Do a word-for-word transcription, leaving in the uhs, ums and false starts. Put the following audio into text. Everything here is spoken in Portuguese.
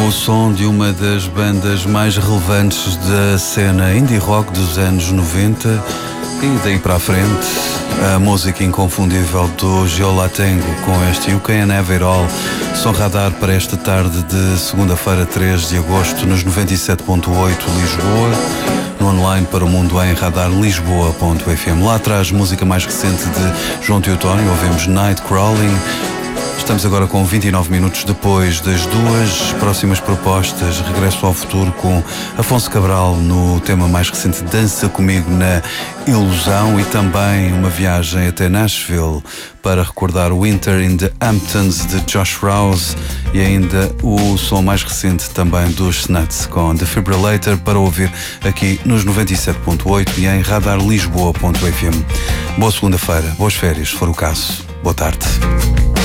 o som de uma das bandas mais relevantes da cena indie rock dos anos noventa e daí para a frente, a música inconfundível do Joe Latengo com este You Can Have It All, som radar para esta tarde de segunda-feira, três de agosto, nos noventa e sete ponto oito Lisboa, no online para o mundo em radar lisboa ponto f m. Lá atrás, música mais recente de João Teotónio, ouvimos Nightcrawling. Estamos agora com vinte e nove minutos depois das duas próximas propostas. Regresso ao futuro com Afonso Cabral no tema mais recente Dança Comigo na Ilusão, e também uma viagem até Nashville para recordar Winter in the Hamptons de Josh Rouse, e ainda o som mais recente também dos Snuts com Defibrillator para ouvir aqui nos noventa e sete ponto oito e em radar lisboa ponto f m. Boa segunda-feira, boas férias, se for o caso. Boa tarde.